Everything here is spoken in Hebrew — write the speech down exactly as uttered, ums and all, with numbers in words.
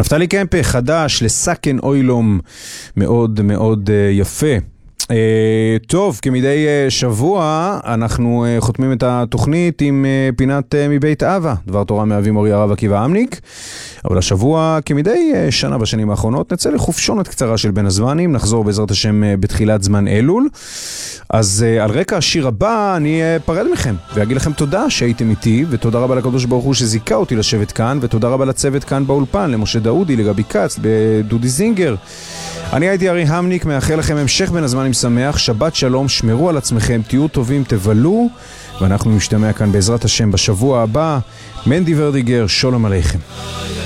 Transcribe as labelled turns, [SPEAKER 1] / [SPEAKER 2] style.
[SPEAKER 1] נפתלי קמפה, חדש, לסכן אוילום, מאוד מאוד יפה. Uh, טוב, כמדי uh, שבוע אנחנו uh, חותמים את התוכנית עם uh, פינת uh, מבית אבא, דבר תורה מאבי מורי הרב עקיבא אמניק. אבל השבוע, כמדי uh, שנה בשנים האחרונות, נצא לחופשונת קצרה של בין הזמנים, נחזור בעזרת השם uh, בתחילת זמן אלול. אז uh, על רקע השיר הבא אני uh, פרד מכם ואגיד לכם תודה שהייתם איתי, ותודה רבה לקדוש ברוך הוא שזיכה אותי לשבת כאן, ותודה רבה לצוות כאן באולפן, למשה דאודי, לגבי קץ, לדודי זינגר. אני הייתי ארי המניק, מאחל לכם המשך בין הזמנים שמח, שבת שלום, שמרו על עצמכם, תהיו טובים, תבלו, ואנחנו נשתמע כאן בעזרת השם בשבוע הבא. מנדי ורדיגר, שלום עליכם.